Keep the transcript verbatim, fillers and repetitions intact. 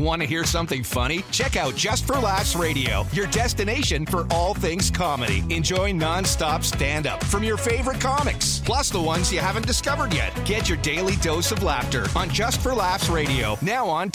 Want to hear something funny? Check out Just for Laughs Radio, your destination for all things comedy. Enjoy non-stop stand-up from your favorite comics, plus the ones you haven't discovered yet. Get your daily dose of laughter on Just for Laughs Radio, now on